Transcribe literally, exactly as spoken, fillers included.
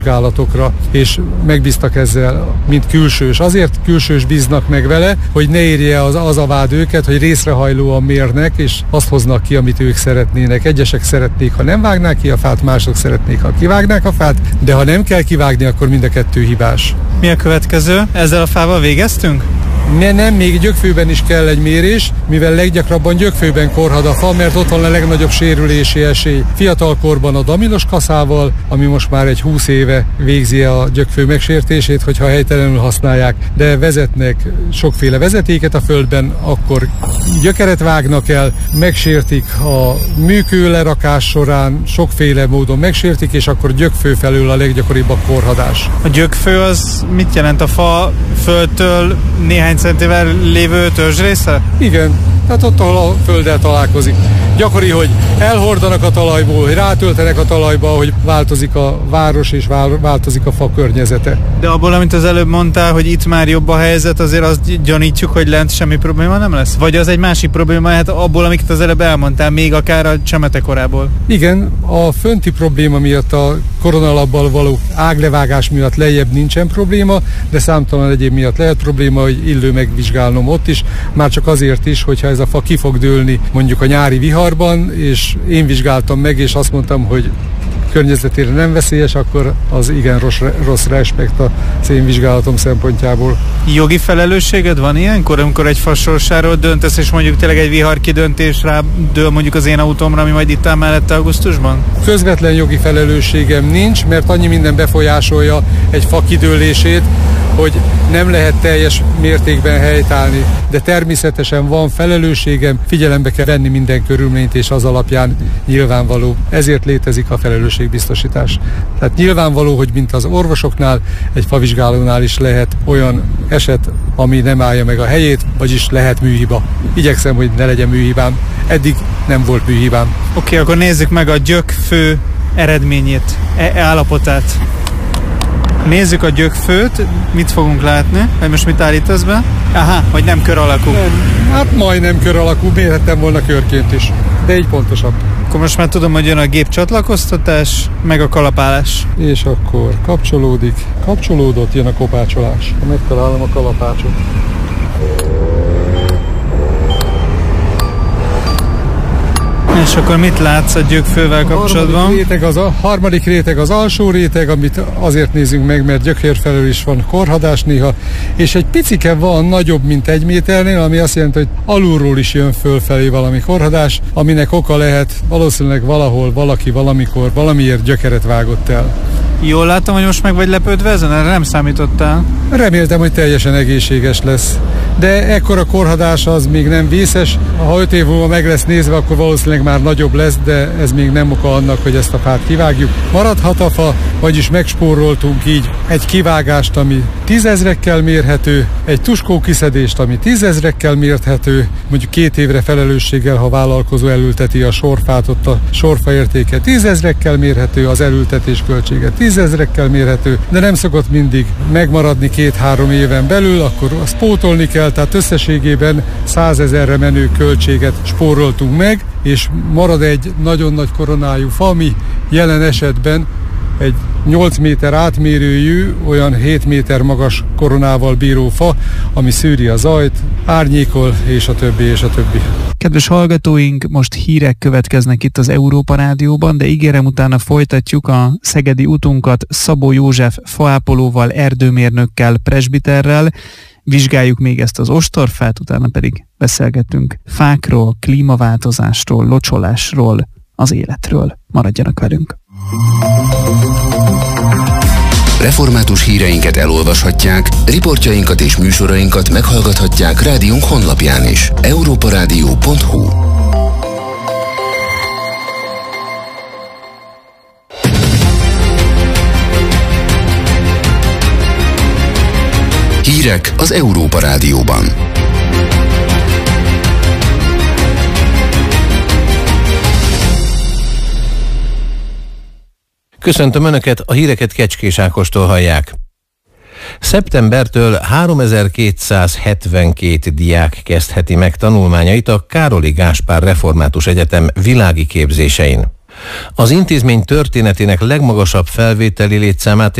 vizsgálatokra, és megbíztak ezzel, mint külsős. Azért külsős bíznak meg vele, hogy ne érje az, az a vád őket, hogy részrehajlóan mérnek, és azt hoznak ki, amit ők szeretnének. Egyesek szeretnék, ha nem vágnák ki a fát, mások szeretnék, ha kivágnák a fát, de ha nem kell kivágni, akkor mind a kettő hibás. Mi a következő? Ezzel a fával végeztünk? Ne, nem, még gyökfőben is kell egy mérés, mivel leggyakrabban gyökfőben korhad a fa, mert ott van a legnagyobb sérülési esély. Fiatalkorban a damilos kaszával, ami most már egy húsz éve végzi a gyökfő megsértését, hogyha helytelenül használják, de vezetnek sokféle vezetéket a földben, akkor gyökeret vágnak el, megsértik a műkőlerakás során, sokféle módon megsértik, és akkor gyökfő felől a leggyakoribb a korhadás. A gyökfő az mit jelent? A fa földtől néhány centivel lévő törzsrésze? Igen, tehát ott, ahol a földdel találkozik. Gyakori, hogy elhordanak a talajból, hogy rátöltenek a talajba, hogy változik a város és változik a fa környezete. De abból, amit az előbb mondtál, hogy itt már jobb a helyzet, azért azt gyanítjuk, hogy lent semmi probléma nem lesz? Vagy az egy másik probléma, hát abból, amiket az előbb elmondtál, még akár a csemetekorából? Igen, a fönti probléma miatt, a koronalabbal való áglevágás miatt lejjebb nincsen probléma, de számtalan egyéb miatt lehet probléma, hogy illő megvizsgálnom ott is, már csak azért is, hogyha ez a fa ki fog dőlni mondjuk a nyári viharban, és én vizsgáltam meg, és azt mondtam, hogy környezetére nem veszélyes, akkor az igen rossz, rossz respekt az én vizsgálatom szempontjából. Jogi felelősséged van ilyenkor, amikor egy fa sorsáról döntesz, és mondjuk tényleg egy vihar kidöntés rá dől mondjuk az én autómra, ami majd itt áll mellette augusztusban? Közvetlen jogi felelősségem nincs, mert annyi minden befolyásolja egy fa kidőlését, hogy nem lehet teljes mértékben helytállni, de természetesen van felelősségem, figyelembe kell venni minden körülményt, és az alapján nyilvánvaló. Ezért létezik a felelősségbiztosítás. Tehát nyilvánvaló, hogy mint az orvosoknál, egy favizsgálónál is lehet olyan eset, ami nem állja meg a helyét, vagyis lehet műhiba. Igyekszem, hogy ne legyen műhibám. Eddig nem volt műhibám. Oké, okay, akkor nézzük meg a gyökfő eredményét, e- állapotát. Nézzük a gyökfőt, mit fogunk látni, vagy most mit állítasz be? Aha, hogy nem kör alakú. Nem, hát majdnem kör alakú, mérhettem volna körként is, de így pontosabb. Akkor most már tudom, hogy jön a gépcsatlakoztatás, meg a kalapálás. És akkor kapcsolódik, kapcsolódott, jön a kopácsolás. Megtalálom a kalapácsot. És akkor mit látsz a gyökfővel kapcsolatban? A harmadik réteg az, a harmadik réteg az alsó réteg, amit azért nézünk meg, mert gyökér felől is van korhadás néha, és egy picike van nagyobb, mint egy méternél, ami azt jelenti, hogy alulról is jön fölfelé valami korhadás, aminek oka lehet valószínűleg valahol, valaki valamikor, valamiért gyökeret vágott el. Jól látom, hogy most meg vagy lepődve ezen? Erre nem számítottál? Reméltem, hogy teljesen egészséges lesz. De ekkora korhadás az még nem vészes. Ha öt év múlva meg lesz nézve, akkor valószínűleg már nagyobb lesz, de ez még nem oka annak, hogy ezt a fát kivágjuk. Maradhat a fa, vagyis megspóroltunk így egy kivágást, ami tízezrekkel mérhető, egy tuskókiszedést, ami tízezrekkel mérhető, mondjuk két évre felelősséggel, ha vállalkozó elülteti a sorfát, ott a sorfa értéke tízezrekkel mérhető, az elültetés költsége tízezrekkel mérhető, de nem szokott mindig megmaradni két-három éven belül, akkor azt pótolni kell, tehát összességében százezerre menő költséget spóroltunk meg, és marad egy nagyon nagy koronájú fa, ami jelen esetben egy nyolc méter átmérőjű, olyan hét méter magas koronával bíró fa, ami szűri a zajt, árnyékol, és a többi, és a többi. Kedves hallgatóink, most hírek következnek itt az Európa Rádióban, de ígérem, utána folytatjuk a szegedi utunkat Szabó József faápolóval, erdőmérnökkel, presbiterrel. Vizsgáljuk még ezt az ostorfát, utána pedig beszélgetünk fákról, klímaváltozásról, locsolásról, az életről. Maradjanak velünk! Református híreinket elolvashatják, riportjainkat és műsorainkat meghallgathatják rádiónk honlapján is. európa rádió pont hu. Hírek az Európa Rádióban. Köszöntöm Önöket, a híreket Kecskés Ákostól hallják. Szeptembertől háromezer-kétszázhetvenkét diák kezdheti meg tanulmányait a Károli Gáspár Református Egyetem világi képzésein. Az intézmény történetének legmagasabb felvételi létszámát